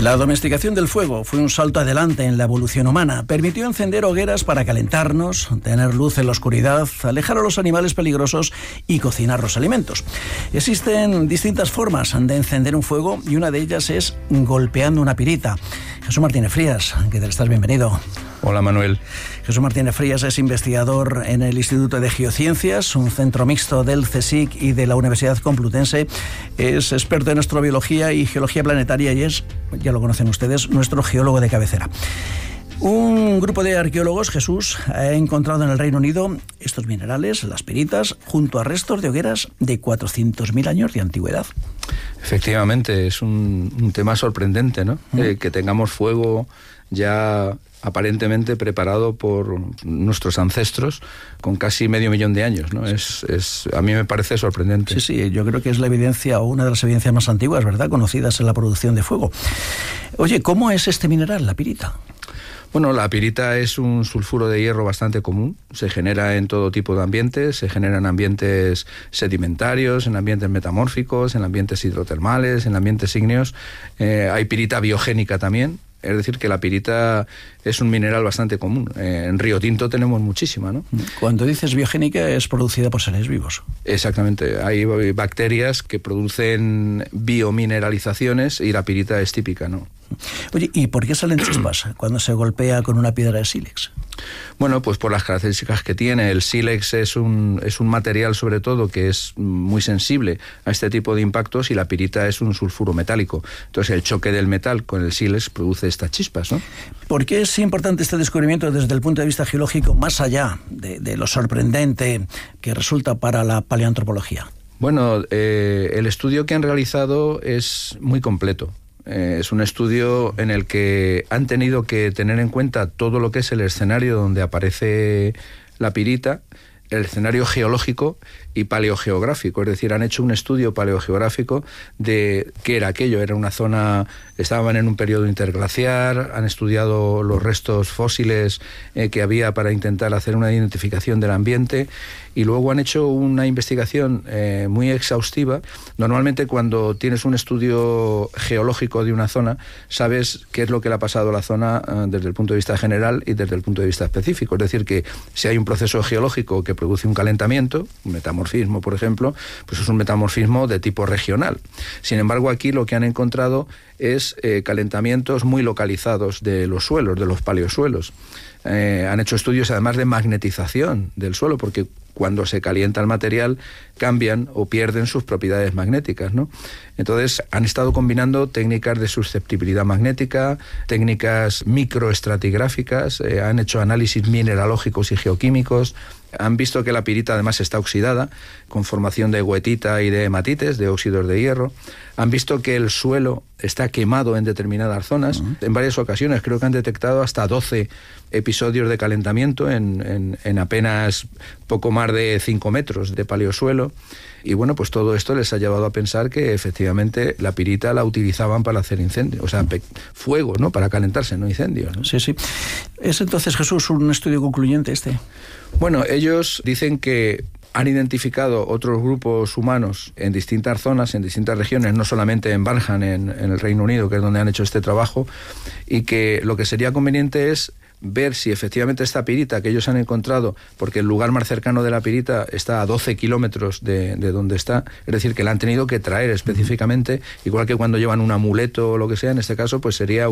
La domesticación del fuego fue un salto adelante en la evolución humana. Permitió encender hogueras para calentarnos, tener luz en la oscuridad, alejar a los animales peligrosos y cocinar los alimentos. Existen distintas formas de encender un fuego y una de ellas es golpeando una pirita. Jesús Martínez Frías, ¿qué tal estás? Bienvenido. Hola, Manuel. Jesús Martínez Frías es investigador en el Instituto de Geociencias, un centro mixto del CSIC y de la Universidad Complutense. Es experto en astrobiología y geología planetaria y es, ya lo conocen ustedes, nuestro geólogo de cabecera. Un grupo de arqueólogos, Jesús, ha encontrado en el Reino Unido estos minerales, las piritas, junto a restos de hogueras de 400.000 años de antigüedad. Efectivamente, es un tema sorprendente, ¿no? Que tengamos fuego ya aparentemente preparado por nuestros ancestros con casi 500.000 de años, ¿no? A mí me parece sorprendente. Sí, yo creo que es la evidencia o una de las evidencias más antiguas, ¿verdad?, conocidas en la producción de fuego. Oye, ¿cómo es este mineral, la pirita? Bueno, la pirita es un sulfuro de hierro bastante común, se genera en todo tipo de ambientes, se genera en ambientes sedimentarios, en ambientes metamórficos, en ambientes hidrotermales, en ambientes ígneos. Hay pirita biogénica también, es decir, que la pirita es un mineral bastante común. En Río Tinto tenemos muchísima, ¿no? Cuando dices biogénica, es producida por seres vivos. Exactamente. Hay bacterias que producen biomineralizaciones y la pirita es típica, ¿no? Oye, ¿y por qué salen chispas cuando se golpea con una piedra de sílex? Bueno, pues por las características que tiene. El sílex es un material, sobre todo, que es muy sensible a este tipo de impactos, y la pirita es un sulfuro metálico. Entonces el choque del metal con el sílex produce estas chispas, ¿no? ¿Por qué es importante este descubrimiento desde el punto de vista geológico, más allá de lo sorprendente que resulta para la paleoantropología? Bueno, el estudio que han realizado es muy completo. Es un estudio en el que han tenido que tener en cuenta todo lo que es el escenario donde aparece la pirita, el escenario geológico y paleogeográfico. Es decir, han hecho un estudio paleogeográfico de qué era aquello. Era una zona, estaban en un periodo interglaciar, han estudiado los restos fósiles que había para intentar hacer una identificación del ambiente, y luego han hecho una investigación muy exhaustiva. Normalmente cuando tienes un estudio geológico de una zona, sabes qué es lo que le ha pasado a la zona desde el punto de vista general y desde el punto de vista específico. Es decir, que si hay un proceso geológico que produce un calentamiento, un metamorfismo, por ejemplo, pues es un metamorfismo de tipo regional. Sin embargo, aquí lo que han encontrado es calentamientos muy localizados de los suelos, de los paleosuelos. Han hecho estudios además de magnetización del suelo, porque cuando se calienta el material cambian o pierden sus propiedades magnéticas, ¿no? Entonces han estado combinando técnicas de susceptibilidad magnética, técnicas microestratigráficas, han hecho análisis mineralógicos y geoquímicos, han visto que la pirita además está oxidada con formación de goetita y de hematites, de óxidos de hierro. Han visto que el suelo está quemado en determinadas zonas. En varias ocasiones creo que han detectado hasta 12 episodios de calentamiento en apenas poco más de 5 metros de paleosuelo. Y bueno, pues todo esto les ha llevado a pensar que efectivamente la pirita la utilizaban para hacer incendios, o sea, fuego, ¿no? Para calentarse, no incendios, ¿no? Sí. ¿Es entonces, Jesús, un estudio concluyente este? Bueno, ellos dicen que han identificado otros grupos humanos en distintas zonas, en distintas regiones, no solamente en Barham, en el Reino Unido, que es donde han hecho este trabajo, y que lo que sería conveniente es ver si efectivamente esta pirita que ellos han encontrado, porque el lugar más cercano de la pirita está a 12 kilómetros de donde está, es decir, que la han tenido que traer específicamente, igual que cuando llevan un amuleto o lo que sea, en este caso pues sería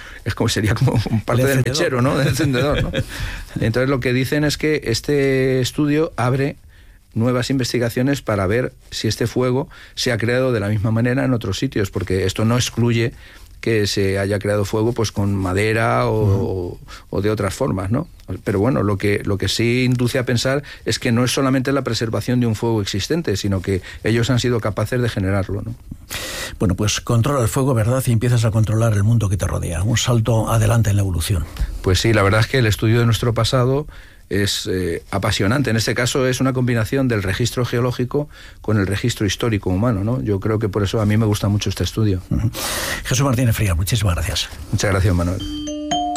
como parte del mechero, ¿no? Del encendedor, ¿no? Entonces lo que dicen es que este estudio abre nuevas investigaciones para ver si este fuego se ha creado de la misma manera en otros sitios, porque esto no excluye que se haya creado fuego pues con madera o de otras formas, ¿no? Pero bueno, lo que sí induce a pensar es que no es solamente la preservación de un fuego existente, sino que ellos han sido capaces de generarlo, ¿no? Bueno, pues controla el fuego, ¿verdad? Y empiezas a controlar el mundo que te rodea. Un salto adelante en la evolución. Pues sí, la verdad es que el estudio de nuestro pasado es apasionante. En este caso es una combinación del registro geológico con el registro histórico humano, ¿no? Yo creo que por eso a mí me gusta mucho este estudio. Jesús Martínez Frías, muchísimas gracias. Muchas gracias, Manuel.